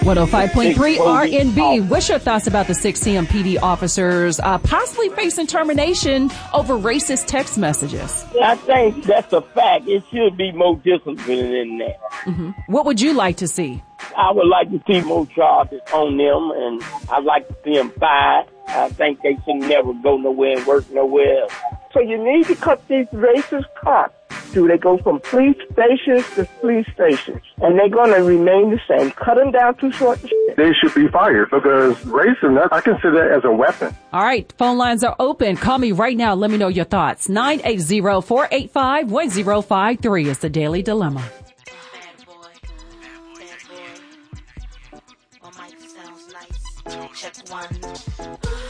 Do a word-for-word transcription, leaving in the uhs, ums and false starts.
one oh five point three Big R Bogey N B. officer. What's your thoughts about the six C M P D officers uh, possibly facing termination over racist text messages? I think that's a fact. It should be more discipline than that. Mm-hmm. What would you like to see? I would like to see more charges on them, and I'd like to see them fired. I think they should never go nowhere and work nowhere else. So you need to cut these racist cops. Do they go from police stations to police stations? And they're going to remain the same. Cut them down to short. They should be fired because racism, I consider that as a weapon. All right, phone lines are open. Call me right now. Let me know your thoughts. nine eight zero, four eight five, one zero five three is the Daily Dilemma. Check one.